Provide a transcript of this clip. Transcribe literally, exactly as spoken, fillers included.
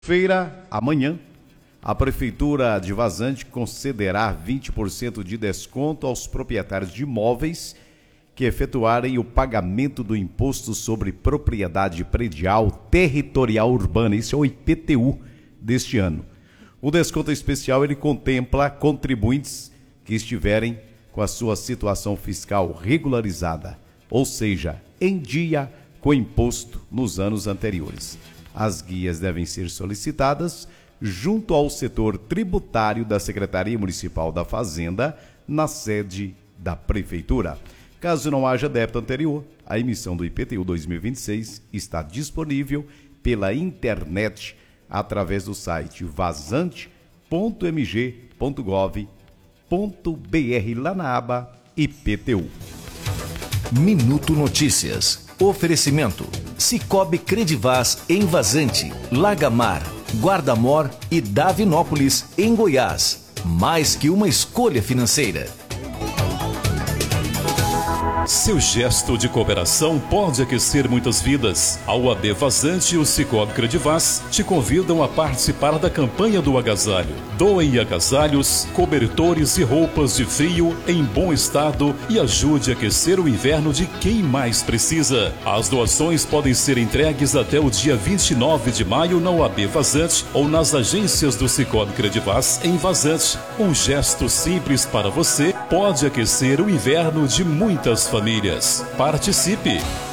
Feira, amanhã, a Prefeitura de Vazante concederá vinte por cento de desconto aos proprietários de imóveis que efetuarem o pagamento do Imposto sobre Propriedade Predial Territorial Urbana, esse é o I P T U deste ano. O desconto especial ele contempla contribuintes que estiverem com a sua situação fiscal regularizada, ou seja, em dia com imposto nos anos anteriores. As guias devem ser solicitadas junto ao setor tributário da Secretaria Municipal da Fazenda, na sede da Prefeitura. Caso não haja débito anterior, a emissão do I P T U dois mil e vinte e seis está disponível pela internet através do site vazante ponto m g ponto gov ponto b r, lá na aba I P T U. Minuto Notícias. Oferecimento: Cicobi Credivaz em Vazante, Lagamar, Guarda-Mor e Davinópolis, em Goiás. Mais que uma escolha financeira. Seu gesto de cooperação pode aquecer muitas vidas. A U A B Vazante e o Cicobi Credivaz te convidam a participar da campanha do agasalho. Doem agasalhos, cobertores e roupas de frio em bom estado e ajude a aquecer o inverno de quem mais precisa. As doações podem ser entregues até o dia vinte e nove de maio na U A B Vazante ou nas agências do Cicobi Credivaz em Vazante. Um gesto simples para você pode aquecer o inverno de muitas famílias. Participe!